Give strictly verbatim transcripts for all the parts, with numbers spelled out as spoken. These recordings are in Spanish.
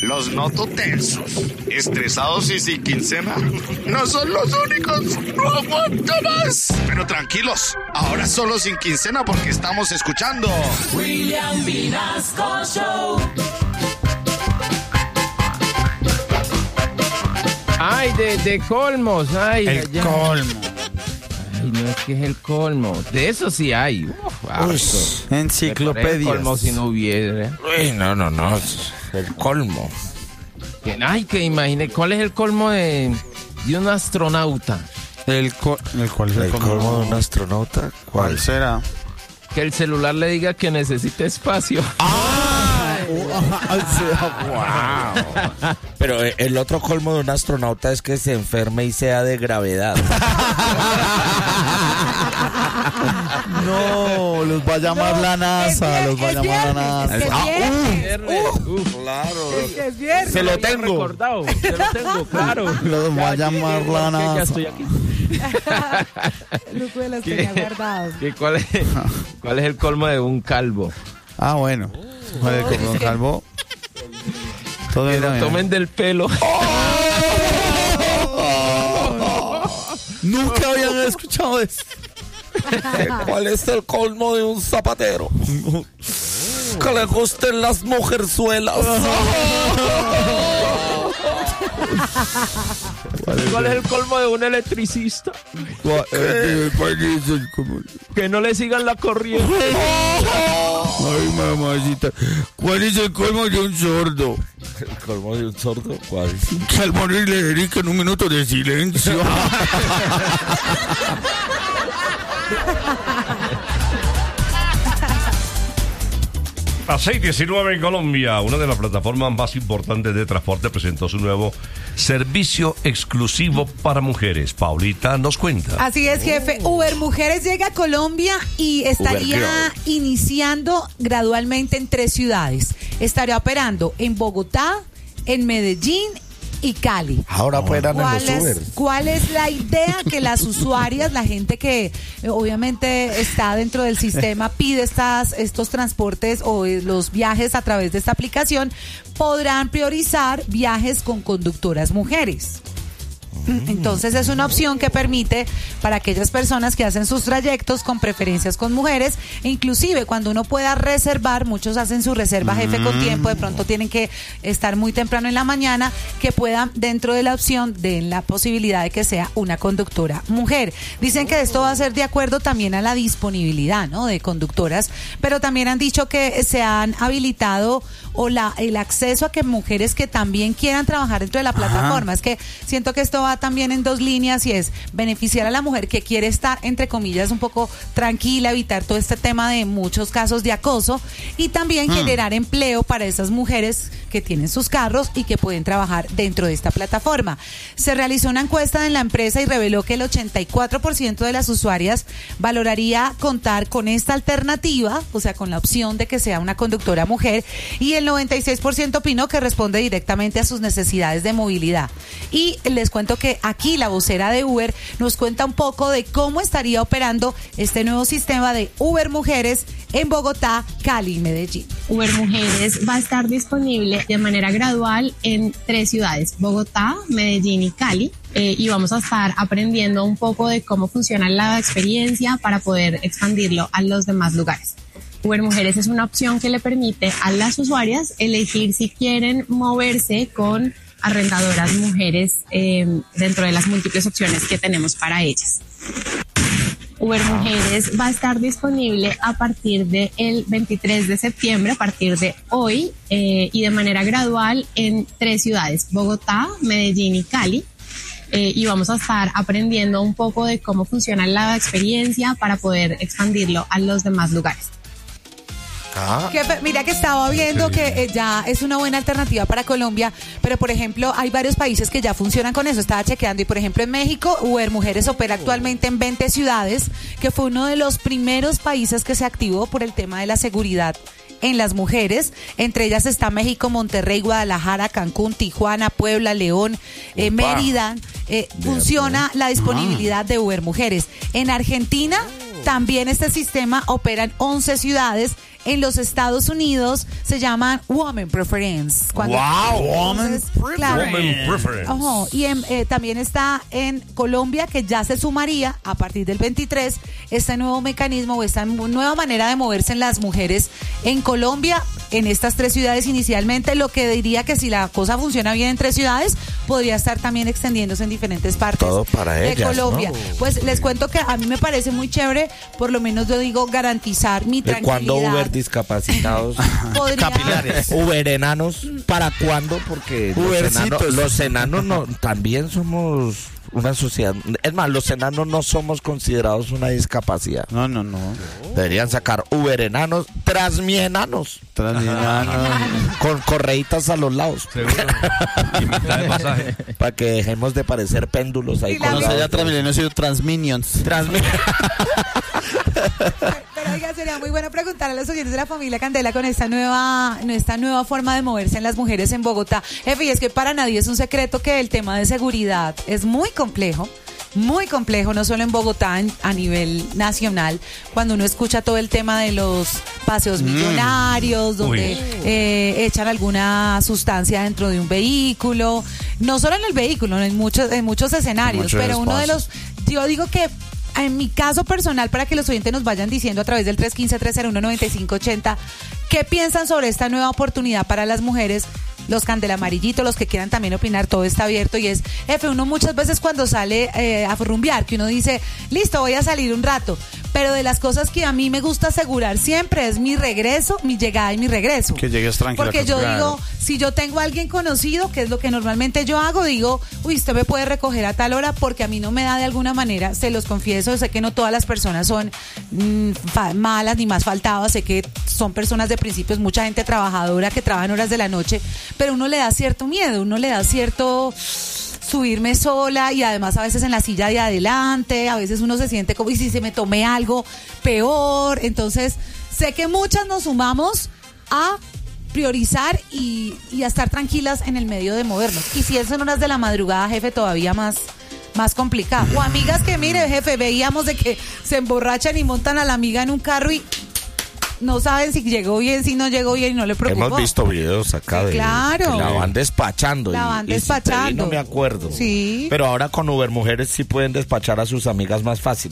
Los noto tensos, estresados y sin quincena. No son los únicos, no aguanto más. Pero tranquilos, ahora solo sin quincena porque estamos escuchando William Vinasco Show. Ay, de, de colmos, ay. El allá. colmo. Ay, no es que es el colmo. De eso sí hay. Uf, harto. Enciclopedias. El colmo si no hubiera. Uy, no, no, no. El colmo. Que- Ay, que imagine, ¿cuál es el colmo de, de un astronauta? El, co- el ¿Cuál es el, ¿El colmo de un astronauta? ¿Cuál ¿Cuál? será? Que el celular le diga que necesita espacio. Wow. Pero el otro colmo de un astronauta es que se enferme y sea de gravedad. No, los va a llamar la NASA, los va a llamar la NASA. Es Ah, viernes, Uf, Claro. es viernes. se lo había tengo. recordado, se lo tengo, claro. Los va a Ya llamar llegué, la ya NASA. estoy aquí. Luco de los ¿Qué? tenía guardados. ¿Qué, cuál, es, ¿Cuál es el colmo de un calvo? Ah, bueno. Joder, como Don Calvo. Todo Que era lo bien. tomen del pelo. Nunca habían escuchado eso. ¿Cuál es el colmo de un zapatero? Que le gusten las mujerzuelas. ¿Cuál es el colmo de un electricista? ¿Cuál eh, cuál es el colmo? Que no le sigan la corriente. Ay, mamacita. ¿Cuál es el colmo de un sordo? ¿El colmo de un sordo? ¿Cuál? Que al morir le dediquen un minuto de silencio. A seis diecinueve en Colombia, una de las plataformas más importantes de transporte presentó su nuevo servicio exclusivo para mujeres. Paulita nos cuenta. Así es, jefe. Uber Mujeres llega a Colombia y estaría Uber iniciando gradualmente en tres ciudades. Estaría operando en Bogotá, en Medellín y Cali. Ahora operan en ¿Cuál los Uber. es, ¿Cuál es la idea? Que las usuarias, la gente que eh, obviamente está dentro del sistema, pide estas, estos transportes o eh, los viajes a través de esta aplicación, podrán priorizar viajes con conductoras mujeres. Entonces es una opción que permite para aquellas personas que hacen sus trayectos con preferencias con mujeres, e inclusive cuando uno pueda reservar, muchos hacen su reserva jefe con tiempo, de pronto tienen que estar muy temprano en la mañana, que puedan dentro de la opción den la posibilidad de que sea una conductora mujer. Dicen que esto va a ser de acuerdo también a la disponibilidad, ¿no?, de conductoras, pero también han dicho que se han habilitado o la el acceso a que mujeres que también quieran trabajar dentro de la plataforma. Es que siento que esto va también en dos líneas y es beneficiar a la mujer que quiere estar, entre comillas, un poco tranquila, evitar todo este tema de muchos casos de acoso, y también Hmm. generar empleo para esas mujeres que tienen sus carros y que pueden trabajar dentro de esta plataforma. Se realizó una encuesta en la empresa y reveló que el ochenta y cuatro por ciento de las usuarias valoraría contar con esta alternativa, o sea, con la opción de que sea una conductora mujer, y el noventa y seis por ciento opinó que responde directamente a sus necesidades de movilidad. Y les cuento que aquí la vocera de Uber nos cuenta un poco de cómo estaría operando este nuevo sistema de Uber Mujeres en Bogotá, Cali y Medellín. Uber Mujeres va a estar disponible de manera gradual en tres ciudades, Bogotá, Medellín y Cali. Eh, y vamos a estar aprendiendo un poco de cómo funciona la experiencia para poder expandirlo a los demás lugares. Uber Mujeres es una opción que le permite a las usuarias elegir si quieren moverse con arrendadoras mujeres eh, dentro de las múltiples opciones que tenemos para ellas. Uber Mujeres va a estar disponible a partir del veintitrés de septiembre, a partir de hoy, eh, y de manera gradual en tres ciudades, Bogotá, Medellín y Cali. Eh, y vamos a estar aprendiendo un poco de cómo funciona la experiencia para poder expandirlo a los demás lugares. Ah, Jefe, mira que estaba viendo que eh, ya es una buena alternativa para Colombia, pero por ejemplo hay varios países que ya funcionan con eso. Estaba chequeando y por ejemplo en México Uber Mujeres opera actualmente en veinte ciudades, que fue uno de los primeros países que se activó por el tema de la seguridad en las mujeres. Entre ellas está México, Monterrey, Guadalajara, Cancún, Tijuana, Puebla, León, eh, Mérida. Eh, funciona la disponibilidad de Uber Mujeres. En Argentina también este sistema opera en once ciudades. en los Estados Unidos se llaman Woman Preference. Cuando, Wow, Woman Preference. Claro. Woman Preference. Ojo, y en, eh, también está en Colombia, que ya se sumaría a partir del veintitrés este nuevo mecanismo o esta nueva manera de moverse en las mujeres en Colombia, en estas tres ciudades inicialmente, lo que diría que si la cosa funciona bien en tres ciudades, podría estar también extendiéndose en diferentes partes Todo para de ellas, Colombia. ¿no? Pues les cuento que a mí me parece muy chévere, por lo menos yo digo, garantizar mi ¿De tranquilidad. cuándo Uber discapacitados? Podría- Capilares. Uber enanos, ¿para cuándo? Porque los Ubercitos. enanos, los enanos no, también somos una sociedad. Es más, los enanos no somos considerados una discapacidad. No, no, no. Deberían sacar Uber enanos, Transmienanos, Transmienanos. con correitas a los lados, Seguro. Y mitad de pasaje. para que dejemos de parecer péndulos ahí. Y la No colgados. sería Transmilenios, sino Transminions. Transmi- Pero oiga, sería muy bueno preguntar a los oyentes de la familia Candela con esta nueva, esta nueva forma de moverse en las mujeres en Bogotá. Jefe, y es que para nadie es un secreto que el tema de seguridad es muy complejo. Muy complejo, no solo en Bogotá, en- a nivel nacional, cuando uno escucha todo el tema de los paseos millonarios, donde eh, echan alguna sustancia dentro de un vehículo, no solo en el vehículo, en muchos, en muchos escenarios, Muchos pero uno de los, espacios. yo digo que en mi caso personal, para que los oyentes nos vayan diciendo a través del tres uno cinco, tres cero uno, nueve cinco ocho cero, ¿qué piensan sobre esta nueva oportunidad para las mujeres? Los candelamarillitos, los que quieran también opinar, todo está abierto. Y es, F, uno muchas veces cuando sale eh, a rumbear, que uno dice, listo, voy a salir un rato, pero de las cosas que a mí me gusta asegurar siempre es mi regreso, mi llegada y mi regreso. Que llegues tranquila. Porque yo claro. digo, si yo tengo a alguien conocido, que es lo que normalmente yo hago, digo, uy, usted me puede recoger a tal hora, porque a mí no me da de alguna manera, se los confieso, sé que no todas las personas son mm, fa- malas ni más faltadas, sé que son personas de principios, mucha gente trabajadora que trabaja en horas de la noche, pero uno le da cierto miedo, uno le da cierto subirme sola y además a veces en la silla de adelante, a veces uno se siente como, y si se me tomé algo peor, entonces sé que muchas nos sumamos a priorizar y, y a estar tranquilas en el medio de movernos. Y si es en horas de la madrugada, jefe, todavía más, más complicado. O amigas que, mire, jefe, veíamos de que se emborrachan y montan a la amiga en un carro y no saben si llegó bien, si no llegó bien y no le preocupó. Hemos visto videos acá Sí, de claro. que la van despachando. La y- van y si te vi, despachando. no me acuerdo. Sí. Pero ahora con Uber mujeres sí pueden despachar a sus amigas más fácil.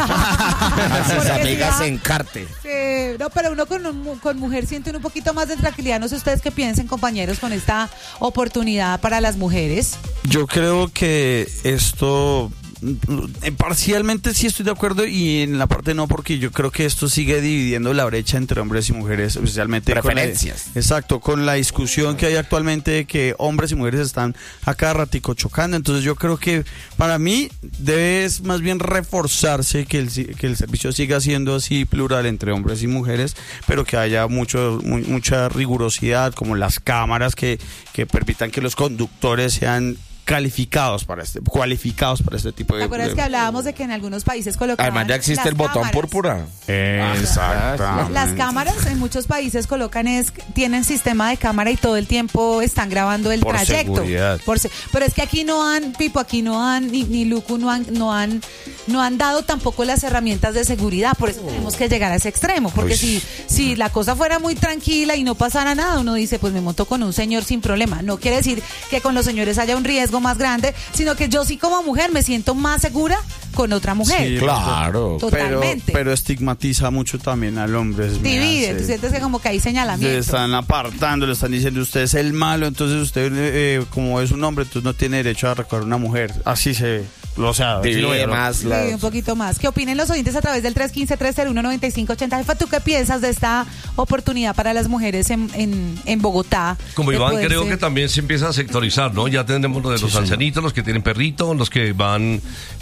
A sus Porque amigas si va- en carte. Sí, no, pero uno con, un- con mujer siente un poquito más de tranquilidad. No sé ustedes qué piensen, compañeros, con esta oportunidad para las mujeres. Yo creo que esto mm, parcialmente sí estoy de acuerdo y en la parte no, porque yo creo que esto sigue dividiendo la brecha entre hombres y mujeres, especialmente con la- Preferencias. exacto, con la discusión que hay actualmente de que hombres y mujeres están a cada ratico chocando. Entonces yo creo que para mí debe es más bien reforzarse que el, si- que el servicio siga siendo así plural entre hombres y mujeres, pero que haya mucho mu- mucha rigurosidad, como las cámaras que, que permitan que los conductores sean calificados para este, cualificados para este tipo de... ¿Te acuerdas de- que hablábamos de que en algunos países colocaban Además ya existe las el botón cámaras? púrpura. Exactamente. Las cámaras en muchos países colocan es tienen sistema de cámara y todo el tiempo están grabando el Por trayecto. seguridad. Por se- pero es que aquí no han, Pipo, aquí no han, ni, ni Lucu no han, no han, no han dado tampoco las herramientas de seguridad. Por eso tenemos que llegar a ese extremo. Porque Uy. si, si la cosa fuera muy tranquila y no pasara nada, uno dice, pues me monto con un señor sin problema. No quiere decir que con los señores haya un riesgo más grande, sino que yo sí como mujer me siento más segura con otra mujer. Sí, Claro. Pero, Totalmente. pero estigmatiza mucho también al hombre. es- me Divide, hace- tú sientes que como que hay Le señalamiento. están apartando, le están diciendo usted es el malo, entonces usted eh, como es un hombre, entonces no tiene derecho a recoger una mujer. Así se ve. O sea, así lo Divide veo. más Sí, las- un poquito más. ¿Qué opinen los oyentes a través del tres uno cinco, tres cero uno, nueve cinco ocho cero? Jefa, ¿tú qué piensas de esta oportunidad para las mujeres en, en, en Bogotá? Como de Iván, poderse- creo que también se empieza a sectorizar, ¿no? Ya tenemos lo de los ancianitos, los que tienen perrito, los que van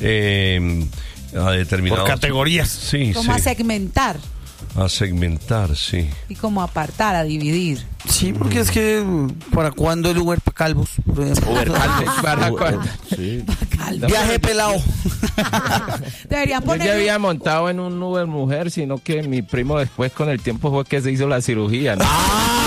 eh, a determinados... Por categorías. Sí, Como a sí. segmentar A segmentar, sí. y como apartar, a dividir. Sí, porque es que ¿para cuándo el Uber para calvos? Por ejemplo? Uber calvos. ¿Para Uber- cuándo? Sí. Viaje pelado. Deberían Yo poner... ya había montado en un Uber mujer, sino que mi primo después con el tiempo fue que se hizo la cirugía, ¿no?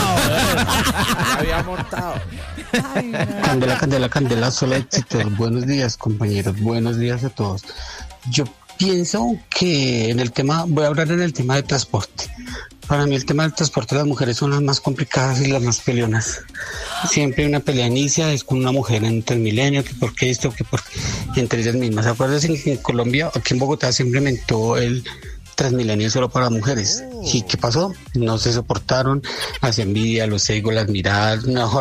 Ya había montado. Ay, no. Candela, candela, candela, solo éxitos. Buenos días, compañeros. Buenos días a todos. Yo Pienso que en el tema, voy a hablar en el tema de transporte. Para mí el tema del transporte de las mujeres son las más complicadas y las más peleonas. Siempre una pelea inicia, es con una mujer en Transmilenio, que por qué esto, que por entre ellas mismas. ¿Acuerdas que en Colombia, aquí en Bogotá, se implementó el Transmilenio solo para mujeres? ¿Y qué pasó? No se soportaron, las envidias, los egos, las miradas, mejor